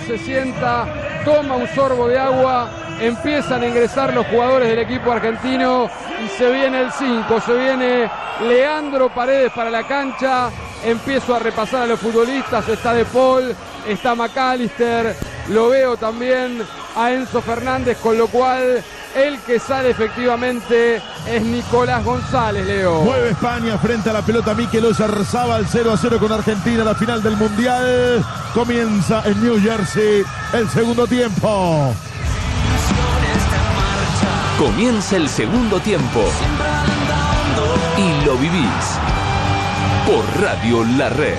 se sienta, toma un sorbo de agua, empiezan a ingresar los jugadores del equipo argentino y se viene el 5, se viene Leandro Paredes para la cancha. Empiezo a repasar a los futbolistas, está De Paul, está McAllister, lo veo también a Enzo Fernández, con lo cual el que sale efectivamente es Nicolás González, Leo. Mueve España frente a la pelota Mikel Oyarzabal, 0-0 con Argentina, la final del Mundial. Comienza en New Jersey el segundo tiempo. Comienza el segundo tiempo y lo vivís por Radio La Red.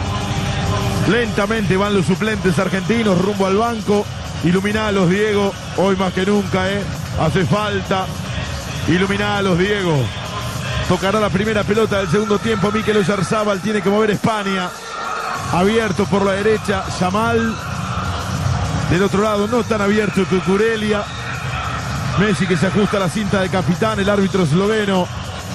Lentamente van los suplentes argentinos rumbo al banco. Iluminalos, Diego, hoy más que nunca, hace falta. Iluminalos, Diego. Tocará la primera pelota del segundo tiempo. Mikel Oyarzabal tiene que mover España. Abierto por la derecha, Yamal. Del otro lado no tan abierto Cucurella. Messi que se ajusta a la cinta de capitán, el árbitro esloveno.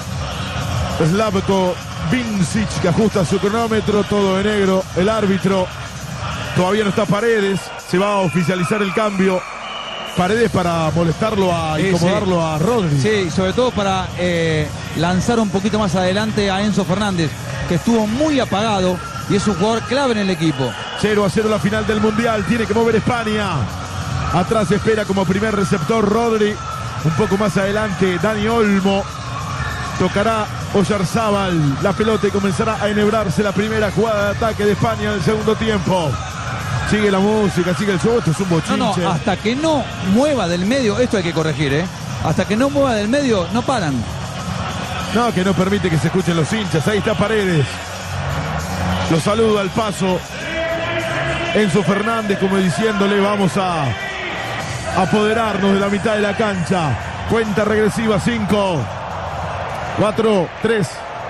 Slavko Vincic que ajusta su cronómetro, todo de negro. El árbitro, todavía no está Paredes. Se va a oficializar el cambio. Paredes para molestarlo, a incomodarlo a Rodri. Sí, sobre todo para lanzar un poquito más adelante a Enzo Fernández, que estuvo muy apagado y es un jugador clave en el equipo. 0-0 la final del Mundial, tiene que mover España. Atrás espera como primer receptor Rodri. Un poco más adelante Dani Olmo. Tocará Oyarzabal la pelota y comenzará a enhebrarse la primera jugada de ataque de España en el segundo tiempo. Sigue la música, sigue el show, esto es un bochinche. No, hasta que no mueva del medio, esto hay que corregir, hasta que no mueva del medio, no paran. No, que no permite que se escuchen los hinchas. Ahí está Paredes. Lo saluda al paso Enzo Fernández, como diciéndole, vamos a apoderarnos de la mitad de la cancha. Cuenta regresiva, 5, 4, 3,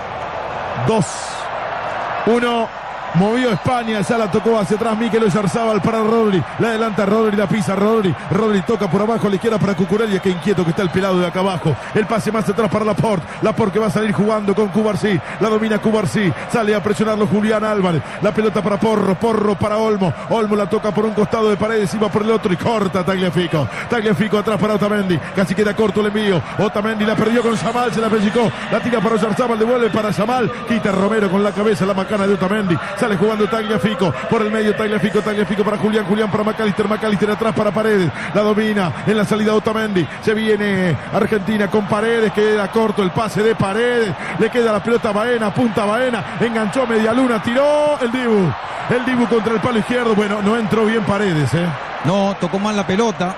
2, 1. Movió España, ya la tocó hacia atrás Mikel Oyarzabal para Rodri. La adelanta Rodri, la pisa Rodri. Rodri toca por abajo a la izquierda para Cucurella. Qué inquieto que está el pelado de acá abajo. El pase más atrás para Laporte. Laporte que va a salir jugando con Cubarsí. La domina Cubarsí. Sale a presionarlo Julián Álvarez. La pelota para Porro. Porro para Olmo. Olmo la toca por un costado de Paredes y va por el otro y corta Tagliafico. Tagliafico atrás para Otamendi. Casi queda corto el envío. Otamendi la perdió con Yamal. Se la pellizcó. La tira para Oyarzabal. Devuelve para Yamal. Quita Romero con la cabeza la macana de Otamendi. Sale jugando Tagliafico, por el medio Tagliafico para Julián para McAllister atrás para Paredes, la domina en la salida Otamendi, se viene Argentina con Paredes, queda corto el pase de Paredes, le queda la pelota a Baena, apunta a Baena, enganchó media luna, tiró el Dibu contra el palo izquierdo, bueno, no entró bien Paredes, No, tocó mal la pelota,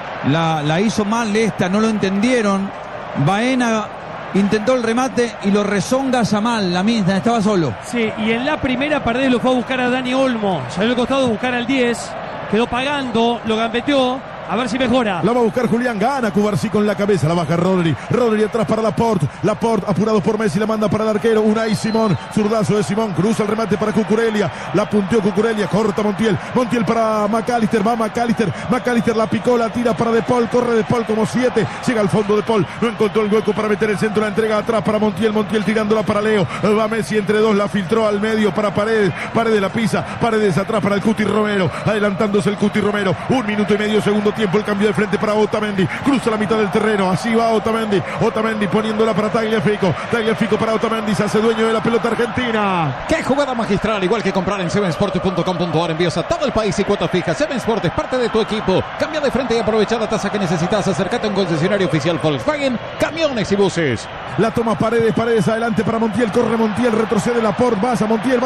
la hizo mal esta, no lo entendieron. Baena intentó el remate y lo rezonga Yamal, la misma, estaba solo. Sí, y en la primera Paredes lo fue a buscar a Dani Olmo. Salió al costado a buscar al 10, quedó pagando, lo gambeteó. A ver si mejora. La va a buscar Julián, gana Cubarsí con la cabeza, la baja Rodri. Rodri atrás para Laporte. Laporte apurado por Messi, la manda para el arquero. Unai Simón, zurdazo de Simón, cruza el remate para Cucurella. La punteó Cucurella, corta Montiel. Montiel para McAllister, va McAllister. McAllister la picó, la tira para De Paul, corre De Paul como 7. Llega al fondo De Paul, no encontró el hueco para meter el centro, la entrega atrás para Montiel. Montiel tirándola para Leo. Va Messi entre dos, la filtró al medio para Paredes. Paredes la pisa, Paredes atrás para el Cuti Romero. Adelantándose el Cuti Romero. 1 minuto y medio, segundo tiempo. El cambio de frente para Otamendi, cruza la mitad del terreno, así va Otamendi poniéndola para Tagliafico para Otamendi, se hace dueño de la pelota argentina. ¡Qué jugada magistral! Igual que comprar en sevensports.com.ar, envíos a todo el país y cuotas fijas. Seven Sport es parte de tu equipo. Cambia de frente y aprovecha la tasa que necesitas. Acércate a un concesionario oficial Volkswagen, camiones y buses. La toma Paredes adelante para Montiel, corre Montiel, retrocede Laporte, va Montiel,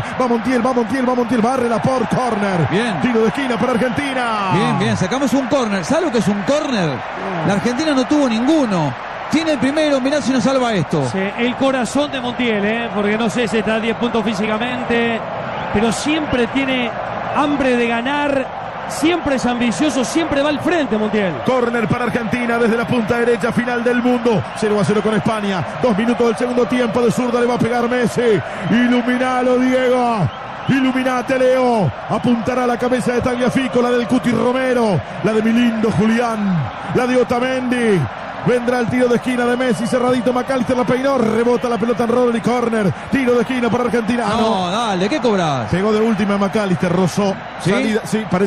barre Laporte, corner. Bien. Tiro de esquina para Argentina. Bien, sacamos un corner. ¿Sabe lo que es un corner? La Argentina no tuvo ninguno. Tiene el primero, mirá si nos salva esto. Sí, el corazón de Montiel, porque no sé si está a 10 puntos físicamente, pero siempre tiene hambre de ganar. Siempre es ambicioso, siempre va al frente Montiel. Corner para Argentina desde la punta derecha, final del mundo. 0-0 con España. 2 minutos del segundo tiempo, de zurda le va a pegar Messi. Iluminalo, Diego. Iluminate, Leo. Apuntará la cabeza de Tagliafico, la del Cuti Romero, la de mi lindo Julián, la de Otamendi. Vendrá el tiro de esquina de Messi, cerradito McAllister la peinó, rebota la pelota en Rodri, corner, tiro de esquina para Argentina. No, dale, ¿qué cobras? Pegó de última McAllister, rozó. ¿Sí? Salida, sí, parece.